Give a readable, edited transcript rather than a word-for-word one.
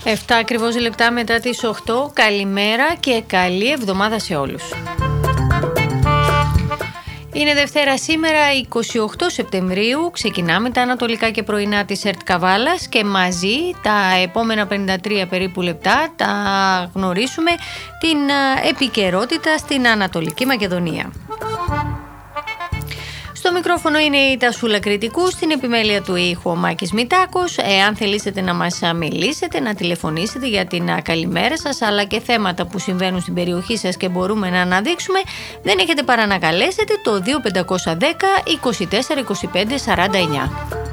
7 ακριβώς λεπτά μετά τις 8. Καλημέρα και καλή εβδομάδα σε όλους. Είναι Δευτέρα σήμερα, 28 Σεπτεμβρίου. Ξεκινάμε τα ανατολικά και πρωινά της ΕΡΤ Καβάλας και μαζί τα επόμενα 53 περίπου λεπτά τα γνωρίσουμε την επικαιρότητα στην Ανατολική Μακεδονία. Στο μικρόφωνο είναι η Τασούλα Κρητικού, στην επιμέλεια του ήχου ο Μάκης Μητάκος. Εάν θελήσετε να μας μιλήσετε, να τηλεφωνήσετε για την καλημέρα σας, αλλά και θέματα που συμβαίνουν στην περιοχή σας και μπορούμε να αναδείξουμε, δεν έχετε παρά να καλέσετε το 2510 24 25 49.